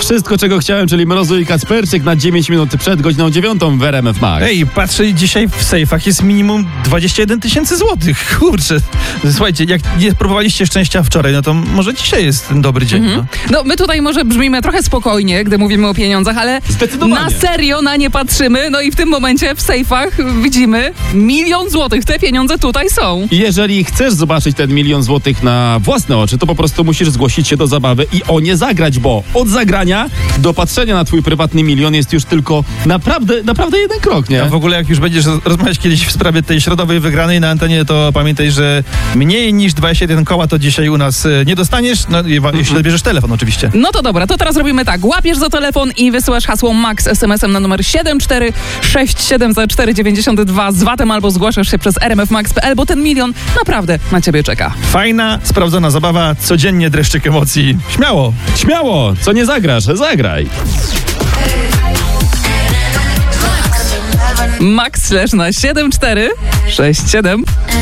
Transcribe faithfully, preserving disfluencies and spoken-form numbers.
Wszystko, czego chciałem, czyli Mrozu i Kacperczyk na dziewięć minut przed godziną dziewiątą w R M F Max. Ej, patrzę, dzisiaj w sejfach jest minimum dwadzieścia jeden tysięcy złotych. Kurczę. Słuchajcie, jak nie próbowaliście szczęścia wczoraj, no to może dzisiaj jest ten dobry dzień. Mhm. No. No my tutaj może brzmimy trochę spokojnie, gdy mówimy o pieniądzach, ale Zdecydowanie. na serio na nie patrzymy. No i w tym momencie w sejfach widzimy milion złotych. Te pieniądze tutaj są. I jeżeli chcesz zobaczyć ten milion złotych na własne oczy, to po prostu musisz zgłosić się do zabawy i o nie zagrać, bo od zagrania do patrzenia na twój prywatny milion jest już tylko naprawdę, naprawdę jeden krok, nie? A w ogóle jak już będziesz rozmawiać kiedyś w sprawie tej środowej wygranej na antenie, to pamiętaj, że mniej niż dwadzieścia jeden koła to dzisiaj u nas e, nie dostaniesz, no mm-hmm. jeśli odbierzesz telefon oczywiście. No to dobra, to teraz robimy tak. Łapiesz za telefon i wysyłasz hasło MAX es em esem na numer siedem cztery sześć siedem zero cztery dziewięćdziesiąt dwa z vatem albo zgłaszasz się przez r m f max kropka p l, bo ten milion naprawdę na ciebie czeka. Fajna, sprawdzona zabawa, codziennie dreszczyk emocji. Śmiało! Śmiało, co nie zagrasz, zagraj. Max slash na siedem cztery sześć siedem